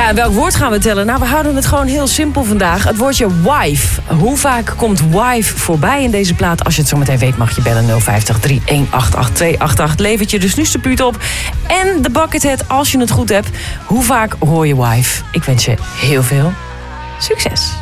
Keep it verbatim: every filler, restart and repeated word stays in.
Ja, en welk woord gaan we tellen? Nou, we houden het gewoon heel simpel vandaag. Het woordje wife. Hoe vaak komt wife voorbij in deze plaat? Als je het zo meteen weet mag je bellen nul vijf drie een acht acht twee acht acht. Levert je de snusterpuut op. En de buckethead als je het goed hebt. Hoe vaak hoor je wife? Ik wens je heel veel succes.